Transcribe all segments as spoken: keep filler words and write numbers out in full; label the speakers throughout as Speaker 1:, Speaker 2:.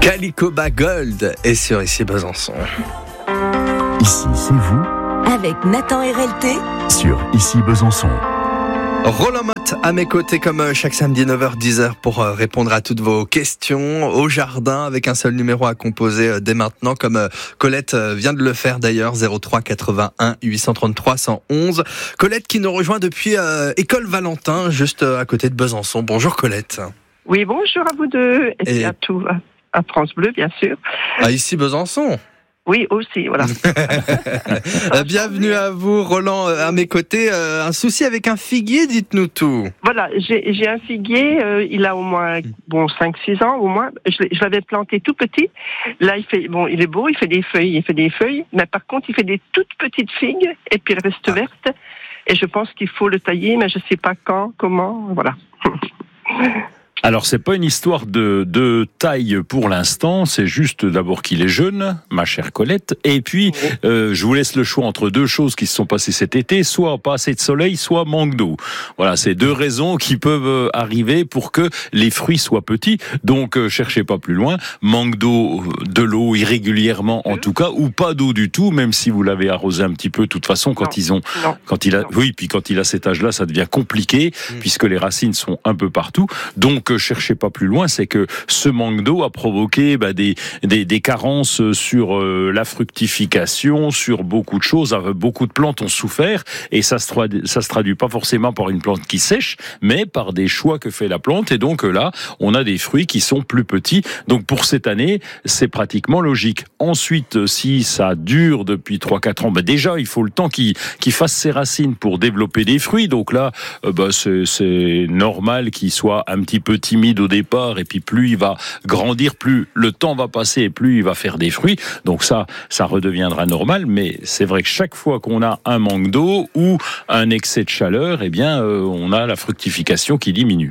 Speaker 1: Calicoba Gold est sur Ici Besançon.
Speaker 2: Ici, c'est vous
Speaker 3: avec Nathan R L T
Speaker 2: sur Ici Besançon.
Speaker 1: Roland Motte à mes côtés comme chaque samedi neuf heures dix heures pour répondre à toutes vos questions au jardin avec un seul numéro à composer dès maintenant comme Colette vient de le faire d'ailleurs zéro trois quatre-vingt-un huit cent trente-trois cent onze. Colette qui nous rejoint depuis euh, École Valentin juste à côté de Besançon. Bonjour Colette.
Speaker 4: Oui, bonjour à vous deux et,
Speaker 1: Et...
Speaker 4: à tout à France Bleu bien sûr.
Speaker 1: À Ici Besançon.
Speaker 4: Oui, aussi, voilà.
Speaker 1: Bienvenue à vous, Roland, à mes côtés. Euh, un souci avec un figuier, dites-nous tout.
Speaker 4: Voilà, j'ai, j'ai un figuier, euh, il a au moins bon cinq six ans, au moins. Je, je l'avais planté tout petit. Là, il fait bon, il est beau, il fait des feuilles, il fait des feuilles, mais par contre, il fait des toutes petites figues et puis elle reste ah. verte. Et je pense qu'il faut le tailler, mais je sais pas quand, comment, voilà.
Speaker 5: Alors, c'est pas une histoire de, de taille pour l'instant, c'est juste d'abord qu'il est jeune, ma chère Colette, et puis euh, je vous laisse le choix entre deux choses qui se sont passées cet été, soit pas assez de soleil, soit manque d'eau. Voilà, c'est deux raisons qui peuvent arriver pour que les fruits soient petits, donc euh, cherchez pas plus loin, manque d'eau, de l'eau irrégulièrement en tout cas, ou pas d'eau du tout, même si vous l'avez arrosé un petit peu, de toute façon, quand non. ils ont... Non. quand il a, Oui, puis quand il a cet âge-là, ça devient compliqué, mmh. puisque les racines sont un peu partout, donc cherchez pas plus loin, c'est que ce manque d'eau a provoqué bah, des, des, des carences sur euh, la fructification, sur beaucoup de choses. Beaucoup de plantes ont souffert et ça se traduit, ça se traduit pas forcément par une plante qui sèche, mais par des choix que fait la plante. Et donc là, on a des fruits qui sont plus petits. Donc pour cette année, c'est pratiquement logique. Ensuite, si ça dure depuis trois quatre ans, bah déjà il faut le temps qu'il, qu'il fasse ses racines pour développer des fruits. Donc là, euh, bah, c'est, c'est normal qu'il soit un petit peu timide au départ, et puis plus il va grandir, plus le temps va passer et plus il va faire des fruits. Donc ça, ça redeviendra normal, mais c'est vrai que chaque fois qu'on a un manque d'eau ou un excès de chaleur, eh bien, euh, on a la fructification qui diminue.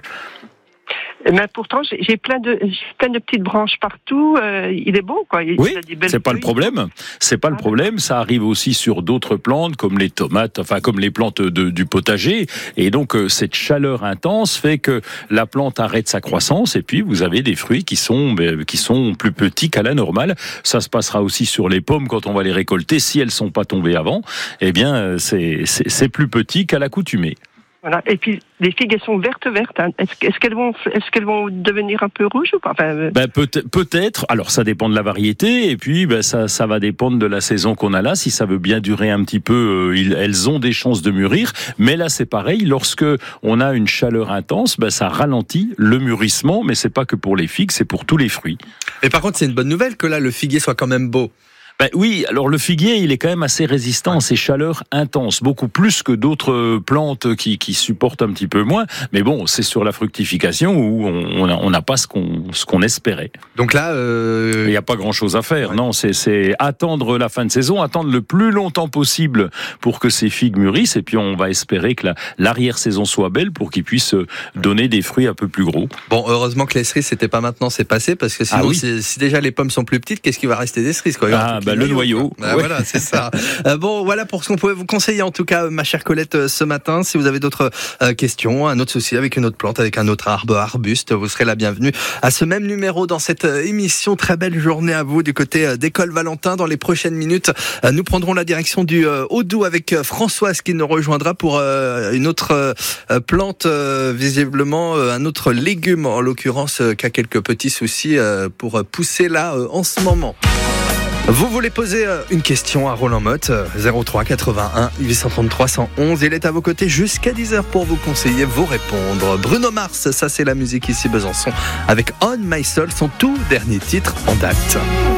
Speaker 4: Mais pourtant, j'ai, j'ai plein de, j'ai plein de petites branches partout. Euh, il est beau, quoi. Il,
Speaker 5: oui,
Speaker 4: il a des belles
Speaker 5: c'est pas
Speaker 4: feuilles.
Speaker 5: le problème. C'est pas le problème. Ça arrive aussi sur d'autres plantes, comme les tomates, enfin comme les plantes de, du potager. Et donc euh, cette chaleur intense fait que la plante arrête sa croissance, et puis vous avez des fruits qui sont ben, qui sont plus petits qu'à la normale. Ça se passera aussi sur les pommes quand on va les récolter. Si elles sont pas tombées avant, eh bien c'est c'est, c'est plus petit qu'à l'accoutumée.
Speaker 4: Voilà. Et puis les figues, elles sont vertes, vertes. Hein. Est-ce, est-ce qu'elles vont, est-ce qu'elles vont devenir un peu rouges ou pas? Enfin, euh...
Speaker 5: ben, peut- peut-être. Alors ça dépend de la variété, et puis ben, ça, ça va dépendre de la saison qu'on a là. Si ça veut bien durer un petit peu, euh, ils, elles ont des chances de mûrir. Mais là, c'est pareil. Lorsque on a une chaleur intense, ben, ça ralentit le mûrissement. Mais c'est pas que pour les figues, c'est pour tous les fruits.
Speaker 1: Et par contre, c'est une bonne nouvelle que là, le figuier soit quand même beau.
Speaker 5: Ben oui, alors le figuier, il est quand même assez résistant à ces chaleurs intenses, beaucoup plus que d'autres plantes qui, qui supportent un petit peu moins. Mais bon, c'est sur la fructification où on n'a on a pas ce qu'on, ce qu'on espérait.
Speaker 1: Donc là, euh...
Speaker 5: il n'y a pas grand-chose à faire. Ouais. Non, c'est, c'est attendre la fin de saison, attendre le plus longtemps possible pour que ces figues mûrissent, et puis on va espérer que la, l'arrière-saison soit belle pour qu'ils puissent donner des fruits un peu plus gros.
Speaker 1: Bon, heureusement que les cerises, c'était pas maintenant, c'est passé, parce que sinon, ah oui. c'est, si déjà les pommes sont plus petites, qu'est-ce qui va rester des cerises, quoi?
Speaker 5: Ah, bah, le noyau.
Speaker 1: Ah, ouais. Voilà, c'est ça. euh, bon, voilà pour ce qu'on pouvait vous conseiller, en tout cas, ma chère Colette, ce matin. Si vous avez d'autres euh, questions, un autre souci avec une autre plante, avec un autre arbre, arbuste, vous serez la bienvenue à ce même numéro dans cette émission. Très belle journée à vous du côté euh, d'École Valentin. Dans les prochaines minutes, euh, nous prendrons la direction du euh, Haut-Doubs avec euh, Françoise qui nous rejoindra pour euh, une autre euh, plante, euh, visiblement euh, un autre légume, en l'occurrence, euh, qui a quelques petits soucis euh, pour pousser là euh, en ce moment. Vous voulez poser une question à Roland Motte, zéro trois quatre-vingt-un huit cent trente-trois cent onze. Il est à vos côtés jusqu'à dix heures pour vous conseiller, vous répondre. Bruno Mars, ça c'est la musique Ici Besançon, avec On My Soul, son tout dernier titre en date.